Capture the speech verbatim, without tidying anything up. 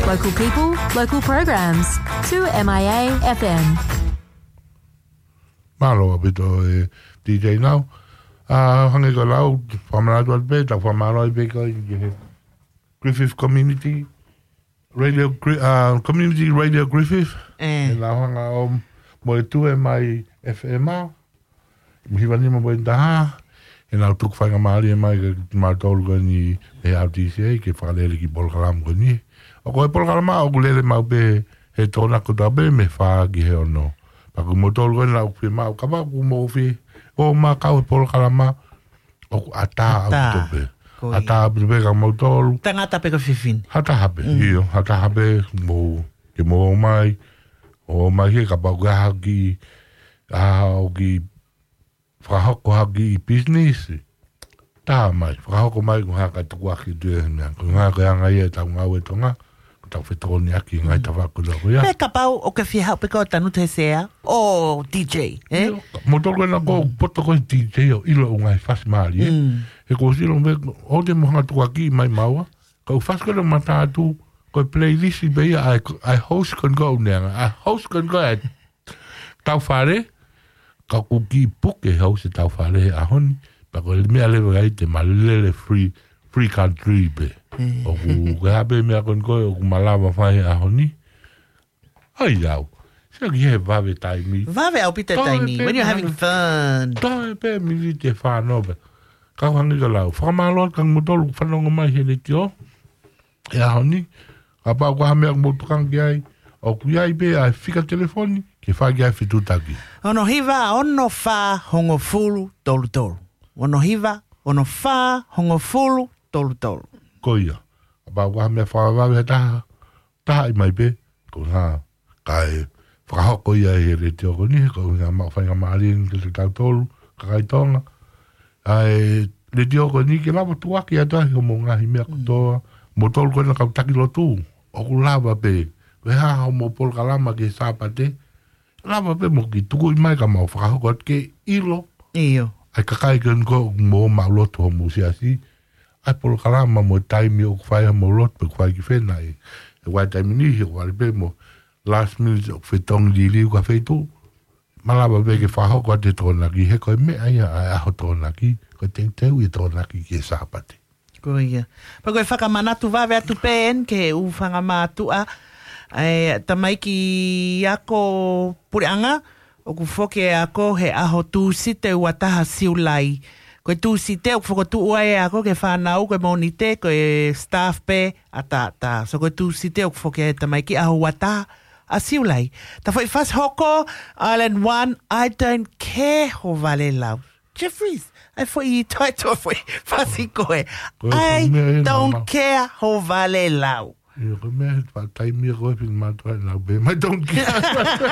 Local people, local programs. two M I A F M. Malo abito e D J now. Ah, hangi ko lau, whamanatu at be, tak whamaro i be ko i Griffith Community Radio, uh, Community Radio Griffith. Eh. E la hanga o mo e two M I A F M a. Mihiwa ni mo boin taha. E nau tuk whainga maari e mai ke mātolu ko ni e R T C A ke whakalele ki polkalam ko ni. O ko e polkalama o kulele mau be he tōna ko ta be me wha ki he ono. Paku mo tolu ko ni lau whi mau kama ku mo whi o ma kau e polkalama o ku ata au tope. Ata au tope ka mo tolu. Tangata pe ka whiwhin. Hata hape, iyo. Hata hape mo ke mo mai. O mai he ka pau ka haki a o ki whahoko haki i business. Tā mai, whahoko mai ku haka tuku aki tue hina. Ku ngā ka anga ia tau ngau e tonga. Ku tau whetoni aki ngai ta whakura ko ia. Pe ka pau o ka whihau pe ka o tanu te sea o D J, eh? Mo tolu na ko poto ko D J o ilo o ngai whasi maari, eh? E ko silo me, o te mohanga tuku aki mai maua. Ka u whasi kora mata atu, ko playlist i beia, ai, ai host kon go neanga. Ai host kon go e tau whare, ka ku ki puke host e tau whare a honi, pa ko mea lewe gai te malele free, free country be. O ku gabe mea kon go o ku malawa whai a honi. Ai au. Sia ki he vave taimi. Vave au pita taimi, when you're having fun. Tae pe mi te whāno be. Ka hangi ka lau. Whakamalo kang motolu whanonga mai he le tio. E a honi. Ka pau ka hamea motukangi ai. O ku iai be ai whika telefoni. Ke whagi ai whitutaki. Ono hiva, ono wha, hongo fulu, tolu tolu. Ono hiva, ono wha, hongo fulu, tolu tolu. Ko ia. Ka pau ka hamea whakawawe he taha. Taha i mai be. Ko nga. Ka e whakahoko ia he le tio ko ni. Ko nga ma whainga maari ke le tau tolu. Ka kai tonga. Ai le tio ko ni ke lava tuaki ata hi mo ngahi mea kutoa. Mo tolu ko na kau taki lotu. O ku lava pe. We ha mo pol kalama ke sapate. Lava pe mo ki tuku i mai ka mau whakahoko ke ilo. Iyo. Ai kakai ken ko mo mau lotu ho mo siasi. Ai pol kalama mo taimi o kwhai mo lotu pe kwhai ki whenai. E wai taimi ni hi wale pe mo last minute o whetong li liu ka whetu. Malava pe ke whahoko te tōnaki. He koe mea ia ai aho tōnaki. Ko te teu i tōnaki ke sapate. Ko ia. Pa koe whakamanatu wawe atu pe en ke u whangamātua. Ai tamaiki ako pureanga o ku foke ako he aho tūsite ua taha siulai. Koe tūsite o ku whakatu uai ako ke whanau koe monite koe staff pe a tātā. So koe tūsite o ku foke he tamaiki aho ua taha a siulai. Ta whai whas hoko Island one, I don't care ho vale lau. Jeffries, ai whai i toi toi whai whasi koe. I don't care ho vale lau. Yo, que me va a estar mi ropa en mato en la be, me don't care.